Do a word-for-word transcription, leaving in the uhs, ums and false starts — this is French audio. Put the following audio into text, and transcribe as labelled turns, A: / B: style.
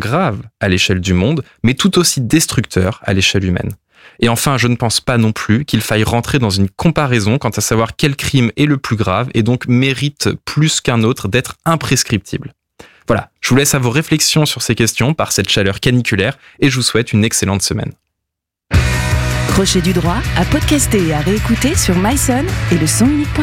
A: grave à l'échelle du monde, mais tout aussi destructeur à l'échelle humaine. Et enfin, je ne pense pas non plus qu'il faille rentrer dans une comparaison quant à savoir quel crime est le plus grave et donc mérite plus qu'un autre d'être imprescriptible. Voilà, je vous laisse à vos réflexions sur ces questions par cette chaleur caniculaire et je vous souhaite une excellente semaine.
B: Crochet du droit à podcaster et à réécouter sur myson et le son unique point com.